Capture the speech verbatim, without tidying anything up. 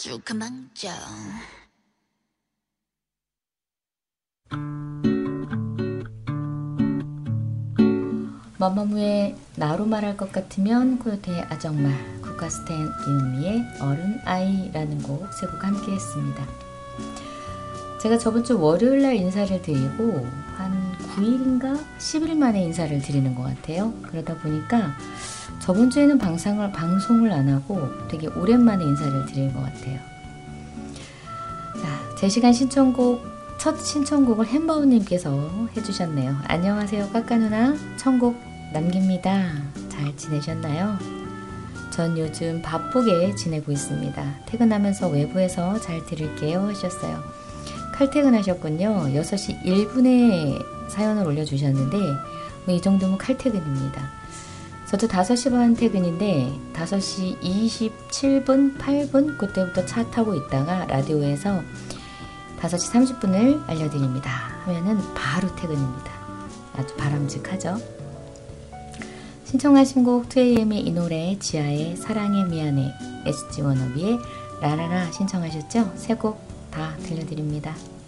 아주 그망정. 머머무의 나로 말할 것 같으면 코요태의 아정말, 국가스텐 이은미의 어른아이라는 곡 세 곡 함께 했습니다. 제가 저번주 월요일날 인사를 드리고 한 구 일인가 십 일 만에 인사를 드리는 것 같아요. 그러다 보니까 저번주에는 방송을, 방송을 안 하고 되게 오랜만에 인사를 드린 것 같아요. 자, 제 시간 신청곡, 첫 신청곡을 햄버거님께서 해주셨네요. 안녕하세요 까까누나, 천곡 남깁니다. 잘 지내셨나요? 전 요즘 바쁘게 지내고 있습니다. 퇴근하면서 외부에서 잘 들을게요 하셨어요. 칼퇴근하셨군요. 여섯 시 일 분에 사연을 올려주셨는데 뭐 이 정도면 칼퇴근입니다. 저도 다섯 시 반 퇴근인데 다섯 시 이십칠 분, 팔 분 그때부터 차 타고 있다가 라디오에서 다섯 시 삼십 분을 알려드립니다 하면은 바로 퇴근입니다. 아주 바람직하죠. 신청하신 곡 투에이엠의 이 노래, 지아의 사랑해 미안해, 에스지 워너비의 라라라 신청하셨죠? 세 곡 다 들려드립니다.